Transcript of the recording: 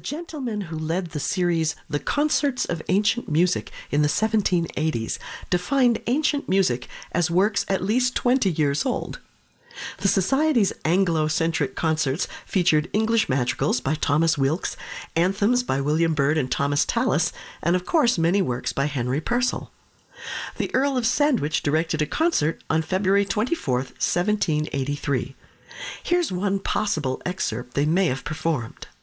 gentleman who led the series The Concerts of Ancient Music in the 1780s defined ancient music as works at least 20 years old. The Society's Anglo-centric concerts featured English madrigals by Thomas Wilkes, anthems by William Byrd and Thomas Tallis, and of course many works by Henry Purcell. The Earl of Sandwich directed a concert on February 24, 1783. Here's one possible excerpt they may have performed.